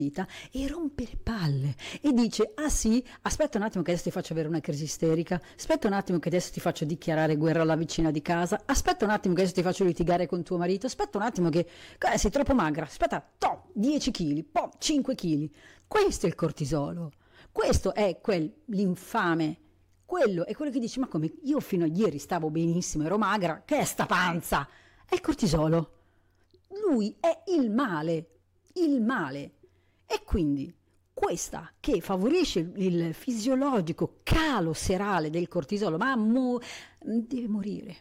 vita e rompe le palle e dice: ah sì, aspetta un attimo che adesso ti faccio avere una crisi isterica, aspetta un attimo che adesso ti faccio dichiarare guerra alla vicina di casa, aspetta un attimo che adesso ti faccio litigare con tuo marito, aspetta un attimo che sei troppo magra, aspetta, 10 kg, 5 kg. Questo è il cortisolo, questo è l'infame, quello è quello che dici: ma come, io fino a ieri stavo benissimo, ero magra, che è sta panza? È il cortisolo, lui è il male, il male. E quindi questa che favorisce il fisiologico calo serale del cortisolo, ma deve morire.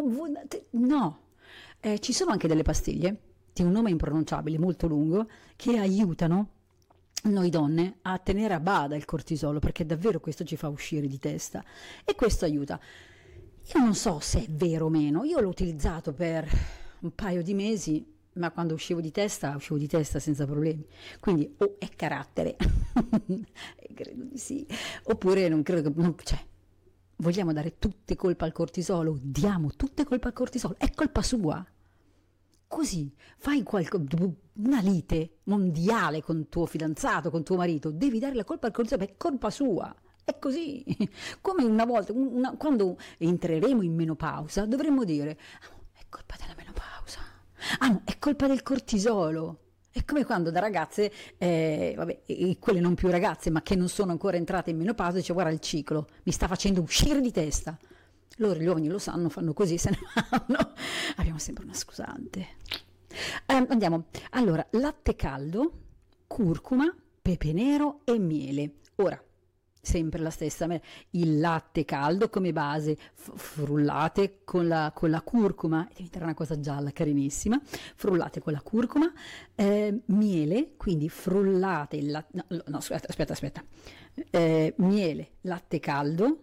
No. Ci sono anche delle pastiglie di un nome impronunciabile, molto lungo, che aiutano noi donne a tenere a bada il cortisolo, perché davvero questo ci fa uscire di testa e questo aiuta. Io non so se è vero o meno, io l'ho utilizzato per un paio di mesi, ma quando uscivo di testa senza problemi, quindi o è carattere, credo di sì, oppure non credo che, cioè, vogliamo dare tutte colpa al cortisolo, diamo tutte colpa al cortisolo, è colpa sua. Così fai una lite mondiale con tuo fidanzato, con tuo marito, devi dare la colpa al cortisolo, è colpa sua. È così, come una volta, quando entreremo in menopausa, dovremmo dire: è colpa della menopausa, no, è colpa del cortisolo. È come quando da ragazze, quelle non più ragazze, ma che non sono ancora entrate in menopausa, dice: guarda, il ciclo mi sta facendo uscire di testa. Loro, gli uomini, lo sanno, fanno così, se ne vanno. Abbiamo sempre una scusante. Andiamo. Allora, latte caldo, curcuma, pepe nero e miele. Ora, sempre la stessa, il latte caldo come base, frullate con la curcuma, diventerà una cosa gialla carinissima, frullate con la curcuma, miele, quindi frullate il latte, no, aspetta, miele, latte caldo,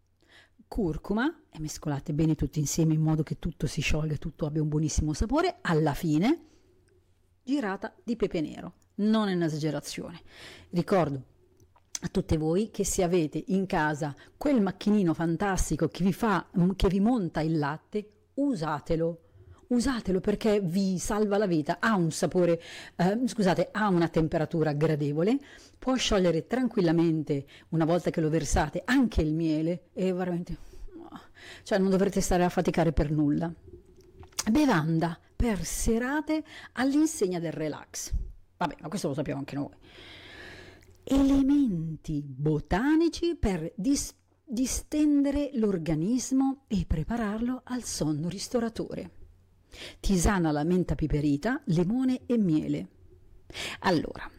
curcuma e mescolate bene tutti insieme in modo che tutto si sciolga, tutto abbia un buonissimo sapore. Alla fine girata di pepe nero, non è un'esagerazione. Ricordo a tutte voi che se avete in casa quel macchinino fantastico che vi monta il latte, usatelo perché vi salva la vita, ha un sapore, ha una temperatura gradevole, può sciogliere tranquillamente una volta che lo versate anche il miele e veramente, cioè non dovrete stare a faticare per nulla. Bevanda per serate all'insegna del relax. Vabbè, ma questo lo sappiamo anche noi. Elementi botanici per distendere l'organismo e prepararlo al sonno ristoratore. Tisana alla menta piperita, limone e miele. Allora,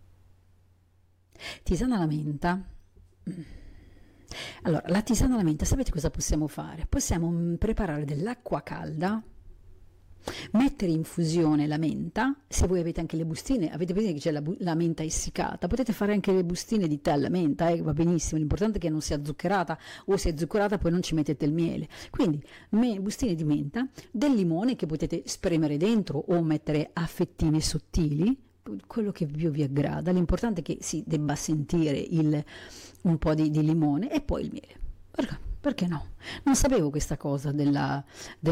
tisana alla menta. Allora, la tisana alla menta, sapete cosa possiamo fare? Possiamo preparare dell'acqua calda, mettere in fusione la menta. Se voi avete anche le bustine, avete presente che c'è la menta essiccata, potete fare anche le bustine di tè alla menta, va benissimo, l'importante è che non sia zuccherata, o se è zuccherata poi non ci mettete il miele. Quindi bustine di menta, del limone che potete spremere dentro o mettere a fettine sottili, quello che più vi aggrada, l'importante è che si debba sentire un po' di limone e poi il miele. Perché no? Non sapevo questa cosa della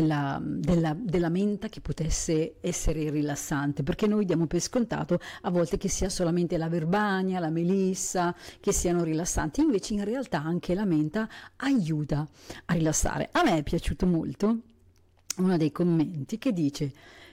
menta che potesse essere rilassante, perché noi diamo per scontato a volte che sia solamente la verbania, la melissa, che siano rilassanti, invece in realtà anche la menta aiuta a rilassare. A me è piaciuto molto uno dei commenti che dice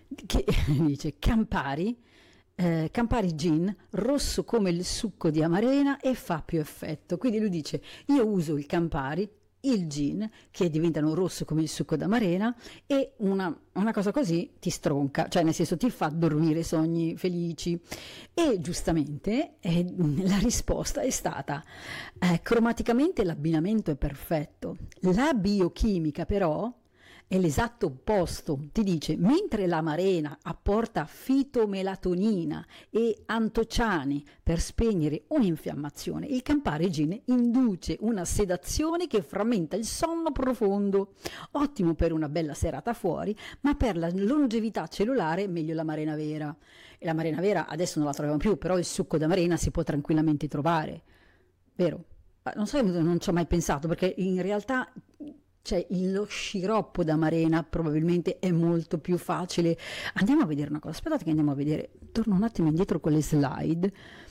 Campari gin rosso come il succo di amarena e fa più effetto. Quindi lui dice: io uso il Campari, il gin, che diventano rosso come il succo d'amarena, e una cosa così ti stronca, cioè nel senso ti fa dormire sogni felici. E giustamente la risposta è stata: cromaticamente l'abbinamento è perfetto, la biochimica però è l'esatto opposto. Ti dice: mentre l'amarena apporta fitomelatonina e antociani per spegnere un'infiammazione, il Campari Gin induce una sedazione che frammenta il sonno profondo. Ottimo per una bella serata fuori, ma per la longevità cellulare meglio l'amarena vera. E l'amarena vera adesso non la troviamo più, però il succo d'amarena si può tranquillamente trovare, vero? Non so, non ci ho mai pensato, perché in realtà cioè lo sciroppo d'amarena probabilmente è molto più facile. Andiamo a vedere una cosa, aspettate che andiamo a vedere, torno un attimo indietro con le slide,